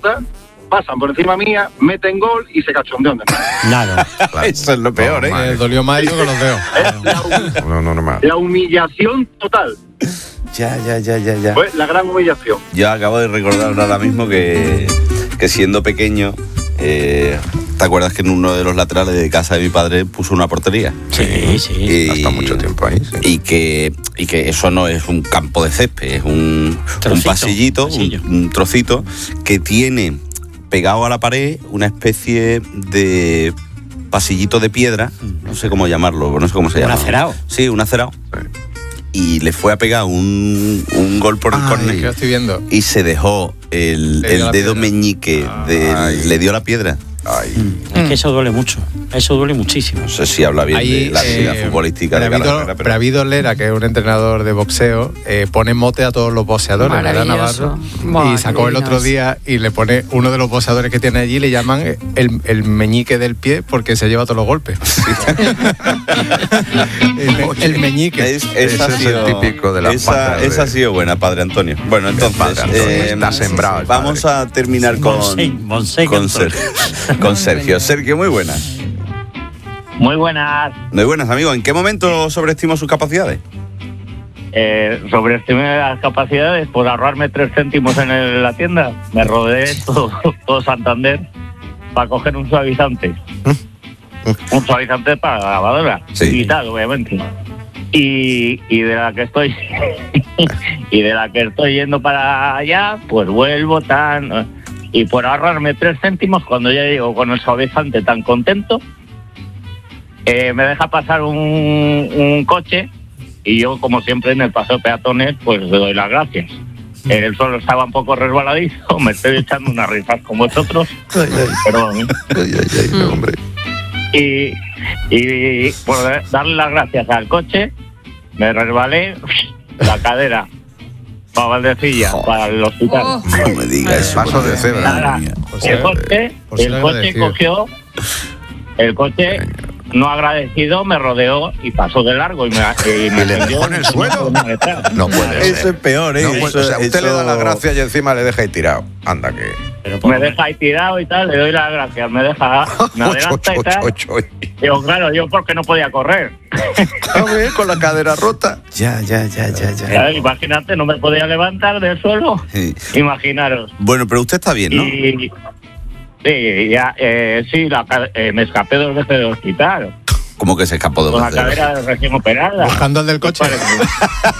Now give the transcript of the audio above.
puerta, pasan por encima mía, meten gol y se cachondean de mí. Claro. Eso es lo peor, ¿eh? Dolió más eso que los dedos. La humillación total. Ya. Fue la gran humillación. Yo acabo de recordar ahora mismo que siendo pequeño, ¿te acuerdas que en uno de los laterales de casa de mi padre puso una portería? Sí. Hasta mucho tiempo ahí, sí. Y que eso no es un campo de césped, es un pasillito, un trocito que tiene pegado a la pared una especie de pasillito de piedra, no sé cómo llamarlo, no sé cómo se llama. ¿Un acerado? Sí, un acerado. Y le fue a pegar un gol por el córner. Que lo estoy viendo. Y se dejó el dedo meñique, le dio la piedra. Es que eso duele mucho, eso duele muchísimo. No sé si habla bien de la actividad futbolística de cada carrera. Pero David Lera, que es un entrenador de boxeo, pone mote a todos los boxeadores, ¿verdad, Navarro? Y sacó el otro día y le pone uno de los boxeadores que tiene allí, le llaman el meñique del pie porque se lleva todos los golpes. el meñique. Ese es el típico de la pata. Esa ha sido buena, Padre Antonio. Bueno, entonces está sembrado. Vamos a terminar con Sergio. Sergio, muy buenas. Muy buenas. Muy buenas, amigo. ¿En qué momento sobreestimó sus capacidades? Sobreestimé las capacidades por ahorrarme 3 céntimos en la tienda. Me rodeé todo Santander para coger un suavizante. Un suavizante para la lavadora. Sí. Y tal, obviamente. Y de la que estoy yendo para allá, pues vuelvo tan... Y por ahorrarme 3 céntimos, cuando ya llego con el suavizante tan contento, me deja pasar un coche y yo, como siempre, en el paseo de peatones, pues le doy las gracias. El suelo estaba un poco resbaladizo, me estoy echando unas risas con vosotros. Perdón. Hombre. Y por darle las gracias al coche, me resbalé la cadera. Para Valdecilla, para el hospital. No me digas eso. Paso de cebra. Nada, el coche no agradecido me rodeó y pasó de largo y me le dejó en el suelo. No puede ser. Eso es peor, ¿eh? No puede, o sea, usted le da las gracias y encima le deja ahí tirado. Anda que... Me deja ahí tirado y tal, le doy las gracias, me adelanta y tal. Digo, claro, yo porque no podía correr. Con la cadera rota. Ya. Imagínate, no me podía levantar del suelo. Sí. Imaginaros. Bueno, pero usted está bien, ¿no? Me escapé 2 veces del hospital. ¿Cómo que se escapó de con la cadera recién operada. Buscando el del coche.